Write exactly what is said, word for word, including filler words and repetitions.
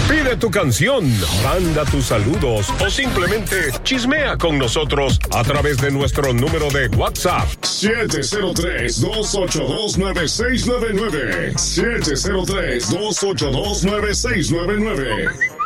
Pide tu canción, manda tus saludos o simplemente chismea con nosotros a través de nuestro número de WhatsApp. siete cero tres, dos ocho dos, nueve seis nueve nueve. siete cero tres, dos ocho dos, nueve seis nueve nueve.